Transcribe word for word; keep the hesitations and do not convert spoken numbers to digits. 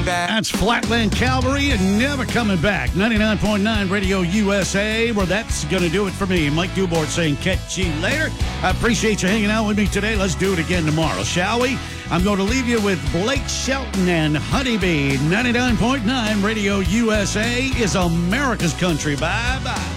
back. That's Flatland Calvary and Never Coming Back. ninety-nine point nine Radio U S A, where that's going to do it for me. Mike Dubort saying catch you later. I appreciate you hanging out with me today. Let's do it again tomorrow, shall we? I'm going to leave you with Blake Shelton and Honeybee. ninety-nine point nine Radio U S A is America's country. Bye-bye.